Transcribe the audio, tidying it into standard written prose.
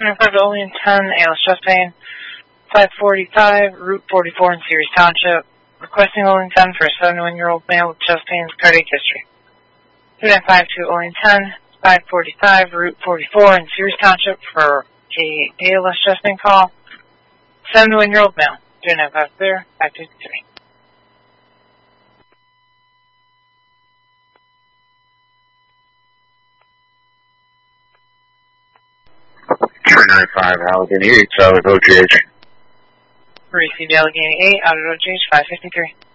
25 to Olean 10, ALS chest pain, 545, Route 44 in Ceres Township. Requesting Olean 10 for a 71-year-old male with chest pains, cardiac history. 2952 to Olean 10, 545, Route 44 in Ceres Township for a ALS chest pain call. 71-year-old male. 2950 clear, 523. 295 Allegheny 8, solid OGH. Received Allegheny 8, out of OGH 553.